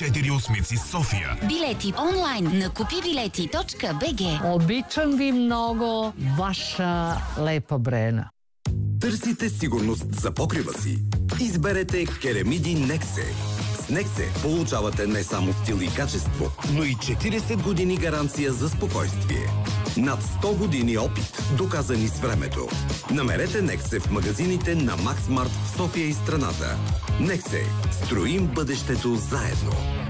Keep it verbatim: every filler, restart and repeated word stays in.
четири Осмици, София. Билети онлайн на купибилети точка би джи. Обичам ви много, ваша Лепа Брена. Търсите сигурност за покрива си? Изберете керамиди Нексе. С Нексе получавате не само стил и качество, но и четиридесет години гаранция за спокойствие. Над сто години опит, доказани с времето. Намерете Нексе в магазините на Максмарт в София и страната. Нексе. Строим бъдещето заедно.